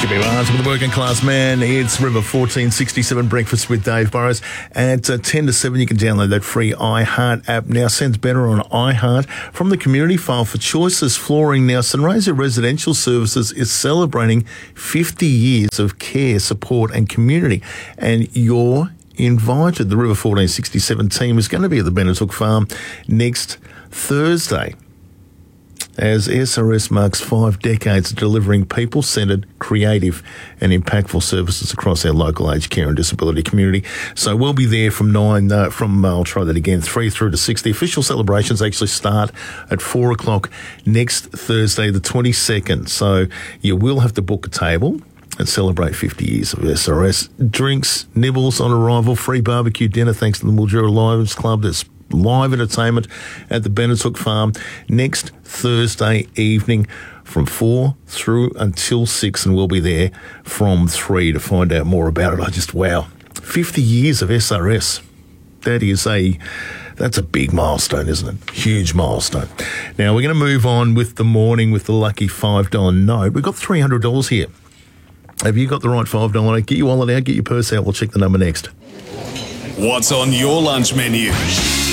SUB Barnes with the Working Class Man. It's River 1467 Breakfast with Dave Burrows. At 10 to 7, you can download that free iHeart app. Now, sounds better on iHeart. From the community file for Choices Flooring. Now, Sunraysia Residential Services is celebrating 50 years of care, support and community. And you're invited. The River 1467 team is going to be at the Benethook Farm next Thursday, as SRS marks 5 decades of delivering people-centred, creative and impactful services across our local aged care and disability community. So we'll be there from 3 through to 6. The official celebrations actually start at 4 o'clock next Thursday, the 22nd. So you will have to book a table and celebrate 50 years of SRS. Drinks, nibbles on arrival, free barbecue dinner thanks to the Mildura Lions Club. There's live entertainment at the Benethook Farm next Thursday evening from 4 through until 6, and we'll be there from 3 to find out more about it. Wow. 50 years of SRS. That's a big milestone, isn't it? Huge milestone. Now, we're going to move on with the morning with the lucky $5 note. We've got $300 here. Have you got the right $5 note? Get your wallet out, get your purse out. We'll check the number next. What's on your lunch menu?